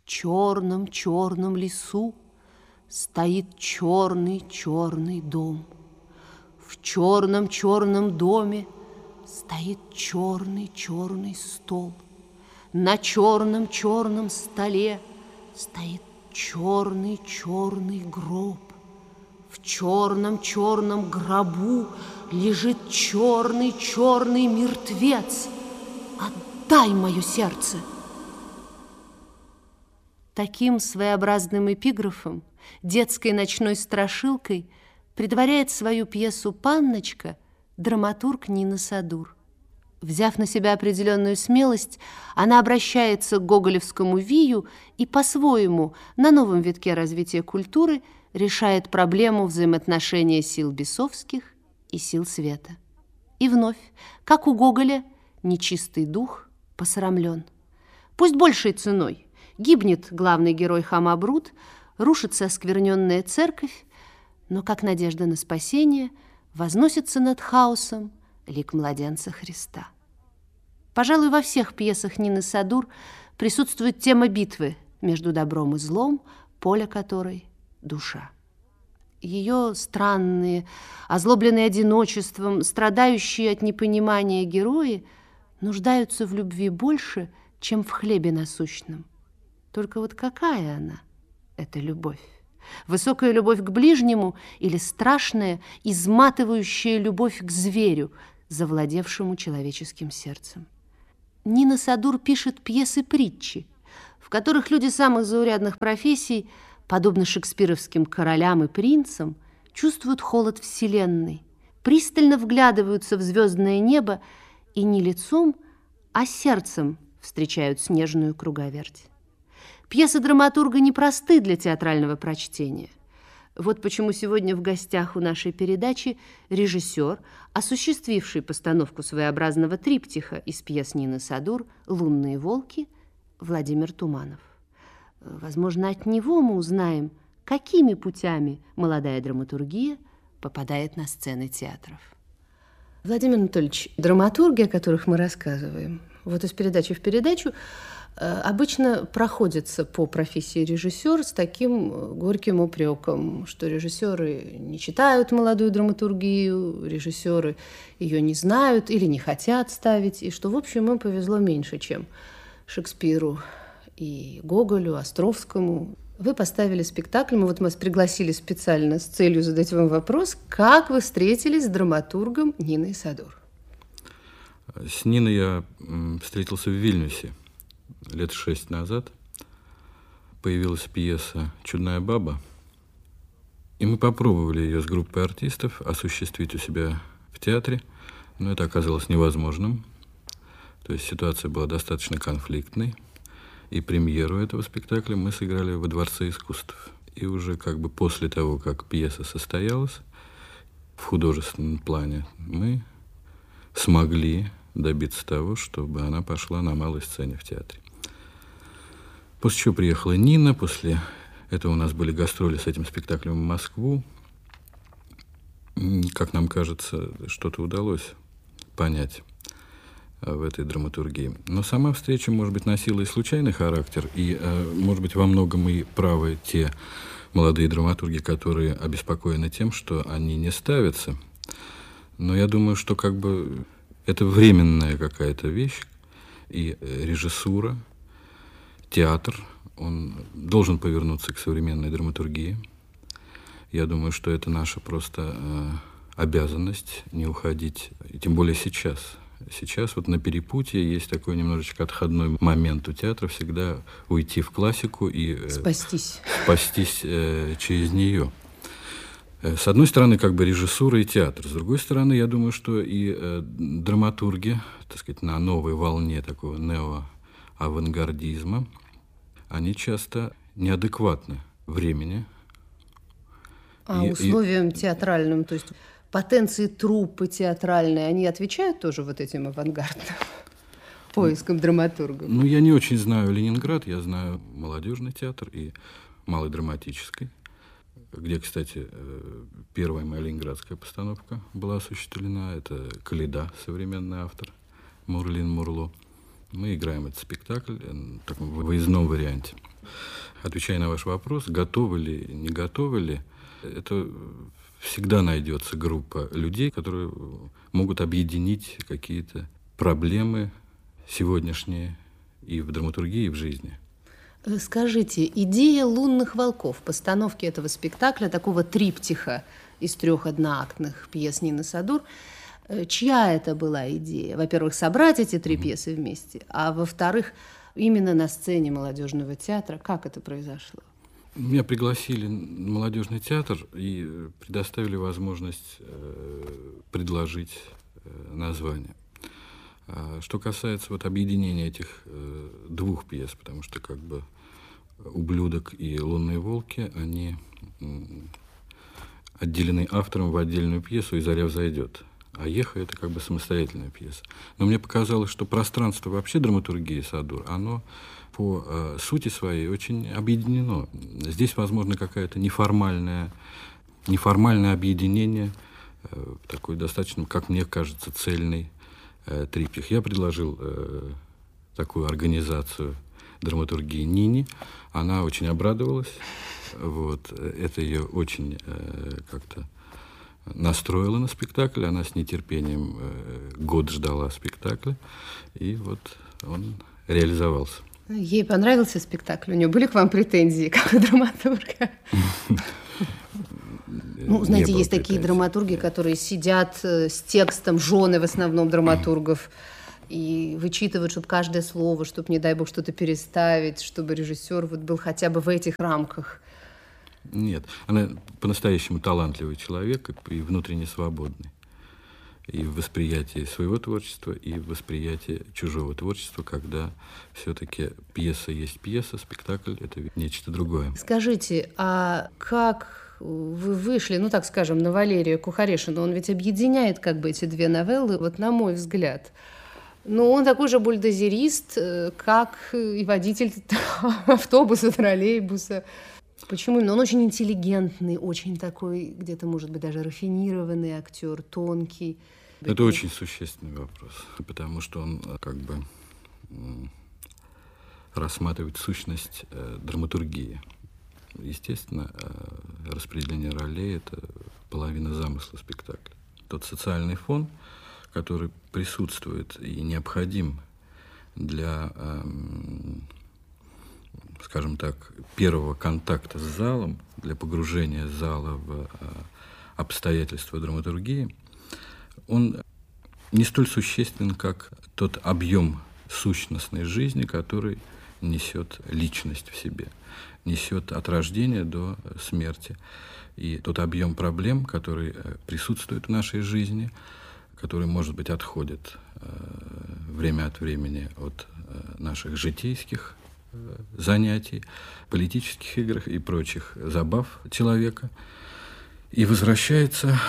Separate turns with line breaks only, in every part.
черном лесу стоит черный дом. В черном доме стоит черный стол. На черном столе стоит черный гроб. В черном гробу лежит черный мертвец. Отдай мое сердце. Таким своеобразным эпиграфом, детской ночной страшилкой предваряет свою пьесу «Панночка» драматург Нина Садур. Взяв на себя определенную смелость, она обращается к гоголевскому вию и по-своему на новом витке развития культуры решает проблему взаимоотношения сил бесовских и сил света. И вновь, как у Гоголя, нечистый дух посрамлен. Пусть большей ценой гибнет главный герой Хамабрут, рушится оскверненная церковь, но, как надежда на спасение, возносится над хаосом лик младенца Христа. Пожалуй, во всех пьесах Нины Садур присутствует тема битвы между добром и злом, поле которой – душа. Ее странные, озлобленные одиночеством, страдающие от непонимания герои нуждаются в любви больше, чем в хлебе насущном. Только вот какая она, эта любовь? Высокая любовь к ближнему или страшная, изматывающая любовь к зверю, завладевшему человеческим сердцем? Нина Садур пишет пьесы-притчи, в которых люди самых заурядных профессий, подобно шекспировским королям и принцам, чувствуют холод вселенной, пристально вглядываются в звездное небо и не лицом, а сердцем встречают снежную круговерть. Пьесы драматурга непросты для театрального прочтения. Вот почему сегодня в гостях у нашей передачи режиссер, осуществивший постановку своеобразного триптиха из пьес Нины Садур «Лунные волки» Владимир Туманов. Возможно, от него мы узнаем, какими путями молодая драматургия попадает на сцены театров. Владимир Анатольевич, драматурги, о которых мы рассказываем, вот из передачи в передачу, обычно проходится по профессии режиссер с таким горьким упреком, что режиссеры не читают молодую драматургию, режиссеры ее не знают или не хотят ставить, и что, в общем, им повезло меньше, чем Шекспиру и Гоголю, Островскому. Вы поставили спектакль, мы вас пригласили специально с целью задать вам вопрос, как вы встретились с драматургом Ниной Садур?
С Ниной я встретился в Вильнюсе лет 6 назад. Появилась пьеса «Чудная баба», и мы попробовали ее с группой артистов осуществить у себя в театре, но это оказалось невозможным. То есть ситуация была достаточно конфликтной, и премьеру этого спектакля мы сыграли во Дворце искусств. И уже как бы после того, как пьеса состоялась, в художественном плане мы смогли добиться того, чтобы она пошла на малой сцене в театре. После чего приехала Нина, после этого у нас были гастроли с этим спектаклем в Москву. Как нам кажется, что-то удалось понять в этой драматургии. Но сама встреча, может быть, носила и случайный характер, и, может быть, во многом и правы те молодые драматурги, которые обеспокоены тем, что они не ставятся. Но я думаю, что как бы это временная какая-то вещь, и режиссура, театр, он должен повернуться к современной драматургии. Я думаю, что это наша просто обязанность не уходить, и тем более сейчас. Сейчас вот на перепутье есть такой немножечко отходной момент у театра, всегда уйти в классику и спастись через нее. С одной стороны, как бы режиссура и театр. С другой стороны, я думаю, что и драматурги, так сказать, на новой волне такого неоавангардизма, они часто неадекватны времени.
Условиям театральным, то есть потенции труппы театральной, они отвечают тоже вот этим авангардным поискам драматургов?
Ну, я не очень знаю Ленинград, я знаю молодежный театр и малый драматический, где, кстати, первая моя ленинградская постановка была осуществлена. Это Каледа, современный автор, Мурлин Мурло. Мы играем этот спектакль в таком выездном варианте. Отвечая на ваш вопрос, готовы ли, не готовы ли, это всегда найдется группа людей, которые могут объединить какие-то проблемы сегодняшние и в драматургии, и в жизни.
Скажите, идея «Лунных волков», постановки этого спектакля, такого триптиха из 3 одноактных пьес Нины Садур, чья это была идея? Во-первых, собрать эти 3 пьесы вместе, а во-вторых, именно на сцене молодежного театра. Как это произошло?
Меня пригласили в молодежный театр и предоставили возможность предложить название. Что касается вот объединения этих 2 пьес, потому что как бы «Ублюдок» и «Лунные волки», они отделены автором в отдельную пьесу, и «Заря взойдет». А «Еха» — это как бы самостоятельная пьеса. Но мне показалось, что пространство вообще драматургии Садур, оно по сути своей очень объединено. Здесь, возможно, какое-то неформальное объединение, такой достаточно, как мне кажется, цельный триптих. Я предложил такую организацию драматургии Нине. Она очень обрадовалась. Вот. Это ее очень как-то настроила на спектакль. Она с нетерпением год ждала спектакля. И вот он реализовался.
Ей понравился спектакль? У нее были к вам претензии, как у драматурга? Ну, знаете, есть такие драматурги, которые сидят с текстом, жены в основном драматургов, и вычитывают, чтобы каждое слово, чтобы, не дай бог, что-то переставить, чтобы режиссер вот был хотя бы в этих рамках.
Нет, она по-настоящему талантливый человек и внутренне свободный. И в восприятии своего творчества, и в восприятии чужого творчества, когда все-таки пьеса есть пьеса, спектакль — это нечто другое.
Скажите, а как вы вышли, ну так скажем, на Валерия Кухарешина? Он ведь объединяет как бы эти 2 новеллы, вот на мой взгляд. Но он такой же бульдозерист, как и водитель автобуса, троллейбуса. Почему именно? Он очень интеллигентный, очень такой, где-то, может быть, даже рафинированный актер, тонкий.
Это очень существенный вопрос, потому что он как бы рассматривает сущность драматургии. Естественно, распределение ролей — это половина замысла спектакля. Тот социальный фон, который присутствует и необходим для, скажем так, первого контакта с залом, для погружения зала в обстоятельства драматургии, он не столь существенен, как тот объем сущностной жизни, который несет личность в себе, несет от рождения до смерти. И тот объем проблем, который присутствует в нашей жизни, который, может быть, отходит время от времени от наших житейских занятий, политических игр и прочих забав человека, и возвращается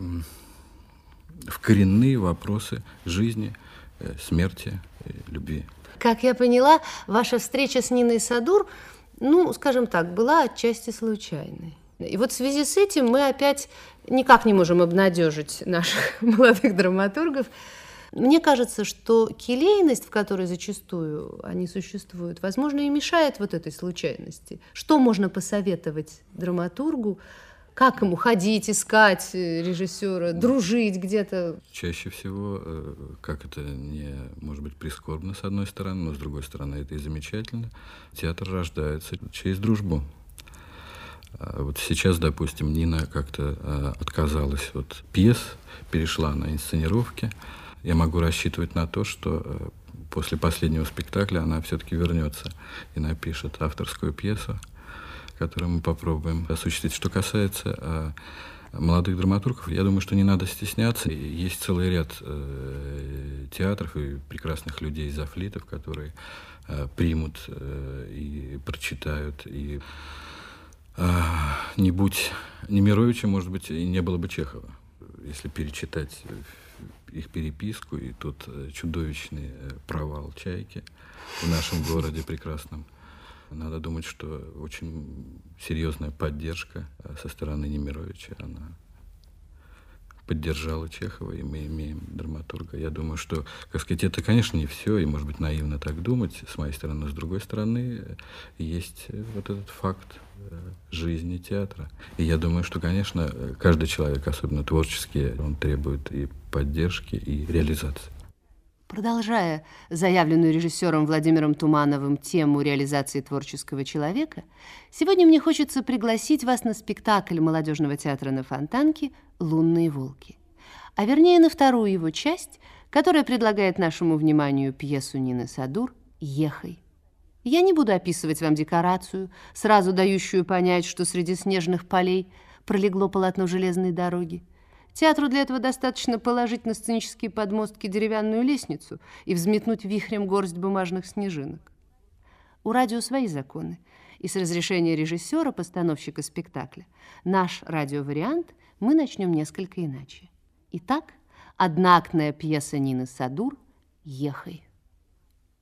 в коренные вопросы жизни, смерти, любви.
Как я поняла, ваша встреча с Ниной Садур, ну, скажем так, была отчасти случайной. И вот в связи с этим мы опять никак не можем обнадежить наших молодых драматургов. Мне кажется, что келейность, в которой зачастую они существуют, возможно, и мешает вот этой случайности. Что можно посоветовать драматургу? Как ему ходить, искать режиссера, дружить где-то?
Чаще всего, как это не может быть прискорбно, с одной стороны, но с другой стороны, это и замечательно, театр рождается через дружбу. Вот сейчас, допустим, Нина как-то отказалась от пьес, перешла на инсценировки. Я могу рассчитывать на то, что после последнего спектакля она все-таки вернется и напишет авторскую пьесу, которую мы попробуем осуществить. Что касается молодых драматургов, я думаю, что не надо стесняться. Есть целый ряд театров и прекрасных людей из афлитов, которые примут и прочитают. И не будь Немировича, может быть, и не было бы Чехова. Если перечитать их переписку и тот чудовищный провал «Чайки» в нашем городе прекрасном, надо думать, что очень серьезная поддержка со стороны Немировича, она поддержала Чехова, и мы имеем драматурга. Я думаю, что, как сказать, это, конечно, не все, и, может быть, наивно так думать с моей стороны, но с другой стороны есть вот этот факт жизни театра. И я думаю, что, конечно, каждый человек, особенно творческий, он требует и поддержки, и реализации.
Продолжая заявленную режиссером Владимиром Тумановым тему реализации творческого человека, сегодня мне хочется пригласить вас на спектакль молодежного театра на Фонтанке «Лунные волки», а вернее на вторую его часть, которая предлагает нашему вниманию пьесу Нины Садур «Ехай». Я не буду описывать вам декорацию, сразу дающую понять, что среди снежных полей пролегло полотно железной дороги. Театру для этого достаточно положить на сценические подмостки деревянную лестницу и взметнуть вихрем горсть бумажных снежинок. У радио свои законы, и с разрешения режиссера, постановщика спектакля, наш радиовариант мы начнем несколько иначе. Итак, одноактная пьеса Нины Садур «Ехай».